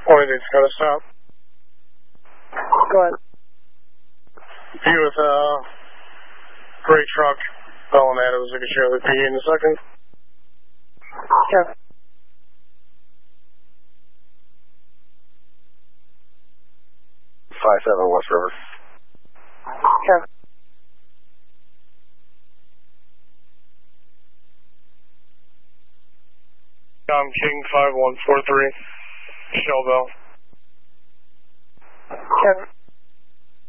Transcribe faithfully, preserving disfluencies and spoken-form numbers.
Only they've got to stop. Go ahead. P with uh, gray truck, Bellin Adams, I can share the P in a second. Sure. five seven West River. Sure. Tom King five one four three, Shell Bell. Sure.